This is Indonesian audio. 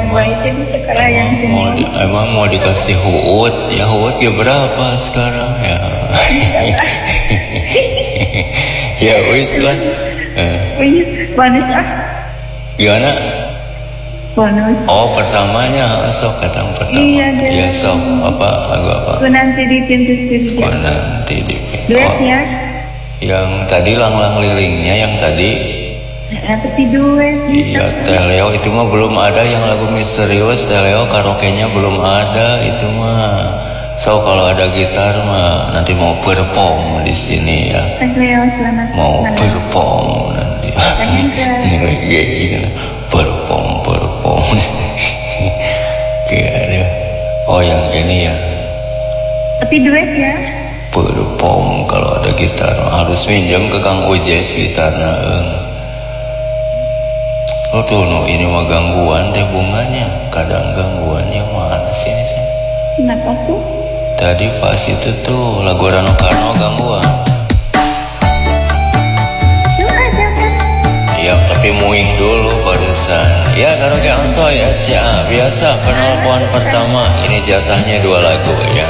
baik jadi sekarang yang emang mau dikasih huut ya, huut ya berapa sekarang ya. Ya wis lah. Bonus Gimana? bonus. Oh pertamanya sok katang pertama. Iya, ya sok apa lagu apa? Nanti di pintu surga. Oh nanti di Duet ya. Yang tadi lang-lang lilingnya yang tadi. Tapi duet. Iya Teh Leo itu mah belum ada yang lagu misterius. Teh Leo karaoke-nya belum ada itu mah. So kalau ada gitar mah nanti mau perform di sini ya. Teh Leo selamat. Mau perform nanti. Nilai gitu. Perform. Kayak oh yang ini ya. Tapi duet ya. Perform kalau ada gitar harus minjem ke Kang Ujes gitarna. Oh tuh no, ini mah gangguan deh bunganya. Kadang gangguannya mana sih ini teh? Kenapa tuh? Tadi pas itu tuh lagu Rano Karno gangguan. Iya tapi muih dulu barusan. Ya karaoke anso ya Cia. Biasa penelpon pertama. Ini jatahnya 2 lagu ya.